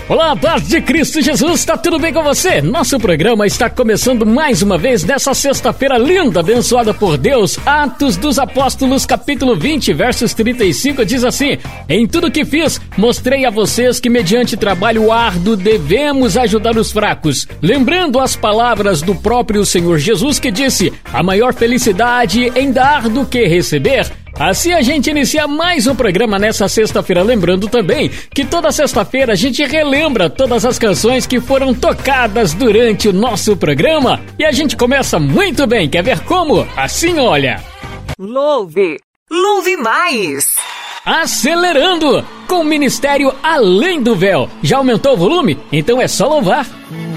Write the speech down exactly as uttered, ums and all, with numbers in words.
Olá, paz de Cristo Jesus, tá tudo bem com você? Nosso programa está começando mais uma vez nessa sexta-feira linda, abençoada por Deus. Atos dos Apóstolos, capítulo vinte, versos trinta e cinco, diz assim: em tudo que fiz, mostrei a vocês que mediante trabalho árduo devemos ajudar os fracos. Lembrando as palavras do próprio Senhor Jesus que disse: a maior felicidade em dar do que receber. Assim a gente inicia mais um programa nessa sexta-feira, lembrando também que toda sexta-feira a gente relembra todas as canções que foram tocadas durante o nosso programa e a gente começa muito bem, quer ver como? Assim, olha. Louve, louve mais! Acelerando, com o Ministério Além do Véu. Já aumentou o volume? Então é só louvar.